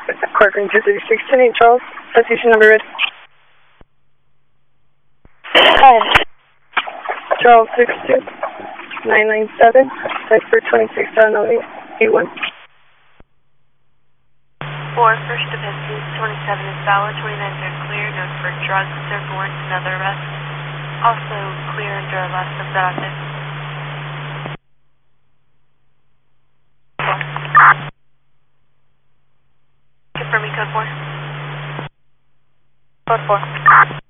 Clark Ranger 3610 Charles, citation number ready. Hi. Charles 62997, cipher 26.0881. 4, first offenses, 27 is valid, 29 are clear, known for drugs, serve warrants, and other arrests. Also clear under arrest of that offense. Confirming code 4. Code 4.